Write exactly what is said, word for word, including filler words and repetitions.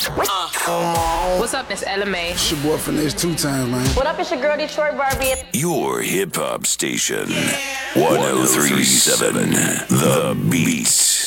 What's up, it's Ella May. It's your boy Finesse two times, man. What up, it's your girl Detroit Barbie. Your hip hop station, one oh three point seven, The Beat.